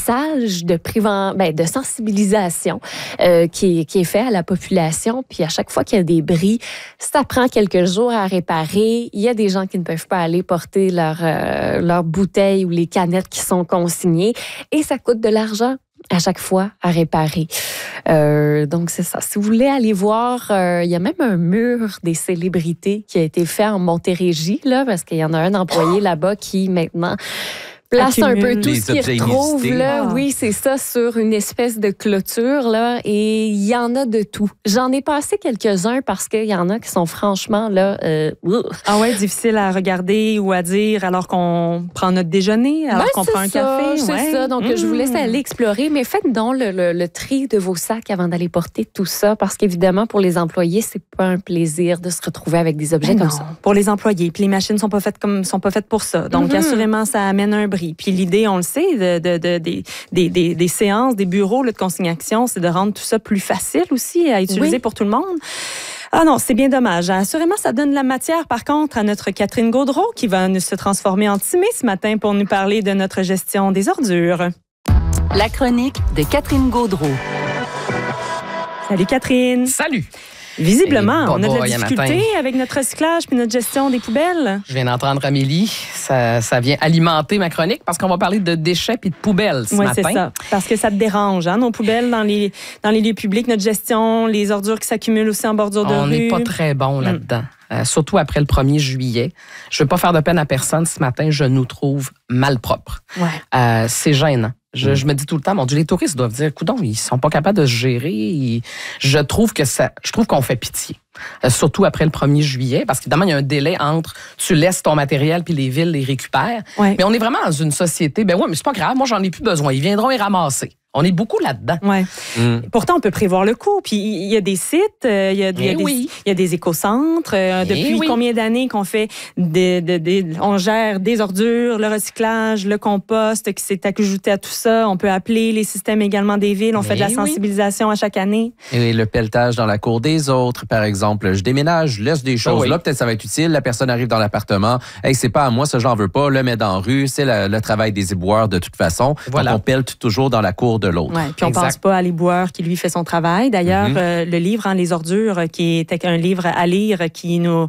message de sensibilisation qui est fait à la population. Puis à chaque fois qu'il y a des bris, ça prend quelques jours à réparer. Il y a des gens qui ne peuvent pas aller porter leurs bouteilles ou les canettes qui sont consignées et ça coûte de l'argent à chaque fois à réparer. Donc, c'est ça. Si vous voulez aller voir, il y a même un mur des célébrités qui a été fait en Montérégie, là, parce qu'il y en a un employé là-bas qui, maintenant, place un peu tout ce qu'il retrouve, là. Oui, c'est ça, sur une espèce de clôture, là. Et il y en a de tout. J'en ai passé quelques-uns parce qu'il y en a qui sont franchement, là... Ah ouais, difficile à regarder ou à dire alors qu'on prend notre déjeuner, alors qu'on prend un café. C'est ça. Donc, je vous laisse aller explorer, mais faites donc le tri de vos sacs avant d'aller porter tout ça, parce qu'évidemment, pour les employés, c'est pas un plaisir de se retrouver avec des objets comme ça. Pour les employés, puis les machines sont pas faites pour ça. Donc, assurément, ça amène un bris. Puis l'idée, on le sait, des séances, des bureaux là, de consignation, c'est de rendre tout ça plus facile aussi à utiliser pour tout le monde. Ah non, c'est bien dommage. Assurément, ça donne de la matière, par contre, à notre Catherine Gaudreault qui va se transformer en Timée ce matin pour nous parler de notre gestion des ordures. La chronique de Catherine Gaudreault. Salut Catherine. Salut. Visiblement, on a de la difficulté avec notre recyclage puis notre gestion des poubelles. Je viens d'entendre Amélie. Ça vient alimenter ma chronique parce qu'on va parler de déchets puis de poubelles ce matin. Oui, c'est ça. Parce que ça te dérange, hein, nos poubelles dans les lieux publics, notre gestion, les ordures qui s'accumulent aussi en bordure de rue. On n'est pas très bon là-dedans. Surtout après le 1er juillet. Je ne veux pas faire de peine à personne. Ce matin, je nous trouve malpropres. Ouais. C'est gênant. Je me dis tout le temps, mon Dieu, les touristes doivent dire, coudonc, ils sont pas capables de se gérer. Je trouve qu'on fait pitié. Surtout après le 1er juillet, parce qu'évidemment, il y a un délai entre tu laisses ton matériel puis les villes les récupèrent. Ouais. Mais on est vraiment dans une société, mais c'est pas grave, moi, j'en ai plus besoin. Ils viendront y ramasser. On est beaucoup là-dedans. Ouais. Pourtant, on peut prévoir le coût. Puis, il y a des sites, il y a des écocentres. Depuis combien d'années qu'on fait on gère des ordures, le recyclage, le compost qui s'est ajouté à tout ça. On peut appeler les systèmes également des villes. On fait de la sensibilisation à chaque année. Et le pelletage dans la cour des autres, par exemple. Je déménage, je laisse des choses là. Peut-être ça va être utile. La personne arrive dans l'appartement. Hey, c'est pas à moi, ça, j'en veux pas. Le met dans la rue. C'est le travail des éboueurs de toute façon. Voilà. Donc, on pelle toujours dans la cour de l'autre. Ouais, puis on pense pas à l'éboueur qui lui fait son travail. D'ailleurs, le livre Les ordures, qui est un livre à lire qui nous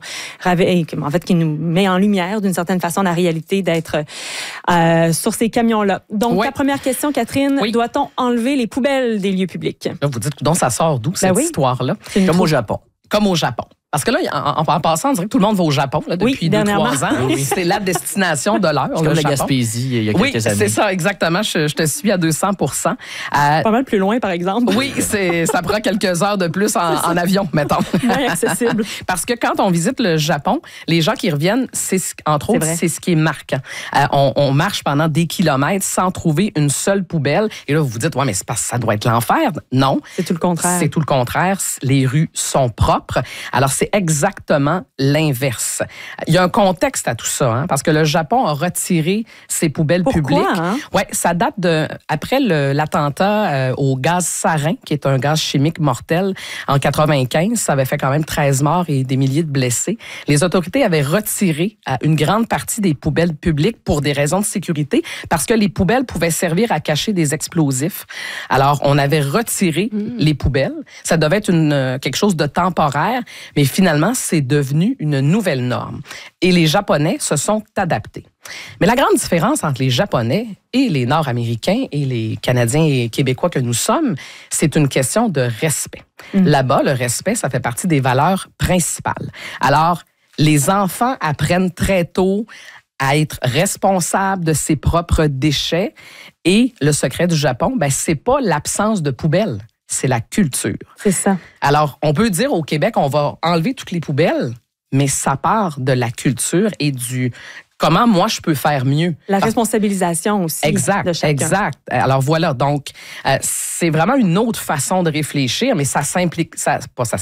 met en lumière d'une certaine façon la réalité d'être sur ces camions-là. Donc, ta première question, Catherine, doit-on enlever les poubelles des lieux publics? Là, vous dites, donc ça sort d'où cette histoire-là? Comme au Japon. Comme au Japon. Parce que là, en passant, on dirait que tout le monde va au Japon là, depuis 2-3 ans. C'est la destination de l'heure. C'est comme la Gaspésie il y a quelques années. Oui, c'est ça, exactement. Je te suis à 200%. Pas mal plus loin, par exemple. Oui, ça prend quelques heures de plus en avion, mettons. Bien accessible. Parce que quand on visite le Japon, les gens qui reviennent, c'est ce qui est marquant. On marche pendant des kilomètres sans trouver une seule poubelle. Et là, vous vous dites, ouais, mais c'est parce que ça doit être l'enfer. Non. C'est tout le contraire. C'est tout le contraire. Les rues sont propres. Alors, c'est exactement l'inverse. Il y a un contexte à tout ça, hein, parce que le Japon a retiré ses poubelles publiques. Hein? Ouais, ça date après l'attentat au gaz sarin, qui est un gaz chimique mortel en 95. Ça avait fait quand même 13 morts et des milliers de blessés. Les autorités avaient retiré une grande partie des poubelles publiques pour des raisons de sécurité, parce que les poubelles pouvaient servir à cacher des explosifs. Alors, on avait retiré les poubelles. Ça devait être quelque chose de temporaire, mais finalement, c'est devenu une nouvelle norme. Et les Japonais se sont adaptés. Mais la grande différence entre les Japonais et les Nord-Américains et les Canadiens et Québécois que nous sommes, c'est une question de respect. Là-bas, le respect, ça fait partie des valeurs principales. Alors, les enfants apprennent très tôt à être responsables de ses propres déchets. Et le secret du Japon, c'est pas l'absence de poubelles. C'est la culture. C'est ça. Alors, on peut dire au Québec, on va enlever toutes les poubelles, mais ça part de la culture et du comment moi je peux faire mieux. La responsabilisation aussi de chacun. Exact. Alors voilà, donc c'est vraiment une autre façon de réfléchir, mais ça s'implique, ça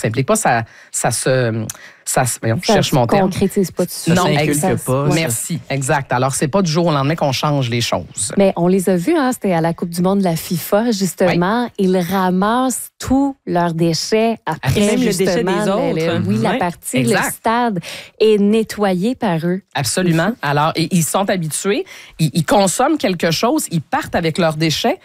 cherche mon terme. Concrétise pas tout de suite. Non, exact. Merci, exact. Alors, c'est pas du jour au lendemain qu'on change les choses. Mais on les a vus, hein, c'était à la Coupe du monde de la FIFA, justement. Oui. Ils ramassent tous leurs déchets après, même le déchet des autres. La partie, le stade est nettoyé par eux. Absolument. Alors, ils sont habitués, ils consomment quelque chose, ils partent avec leurs déchets,